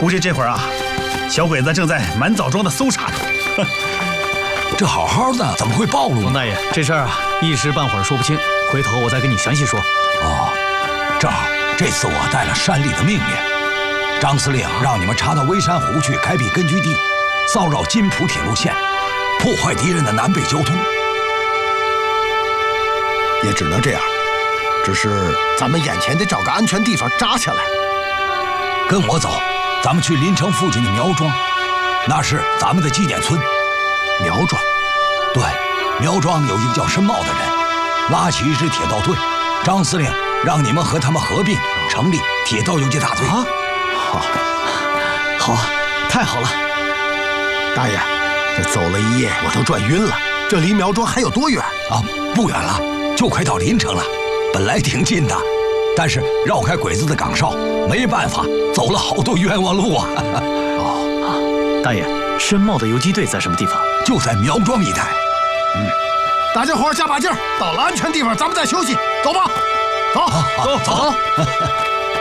估计这会儿啊，小鬼子正在满枣庄的搜查中。 这好好的怎么会暴露呢？ 王大爷，这事儿啊，一时半会儿说不清，回头我再跟你详细说。 哦，正好这次我带了山里的命令，张司令让你们查到微山湖去开辟根据地，骚扰津浦铁路线，破坏敌人的南北交通。 也只能这样，只是咱们眼前得找个安全地方扎下来。 跟我走，咱们去临城附近的苗庄，那是咱们的纪念村。 苗庄， 对，苗庄有一个叫申茂的人，拉起一支铁道队，张司令让你们和他们合并，成立铁道游击大队。 啊， 好，太好了！ 大爷，这走了一夜，我都转晕了。这离苗庄还有多远啊？不远了，就快到临城了。本来挺近的，但是绕开鬼子的岗哨，没办法，走了好多冤枉路啊！ 大爷，申茂的游击队在什么地方？ 就在苗庄一带。 大家伙加把劲儿，到了安全地方咱们再休息。走吧，走。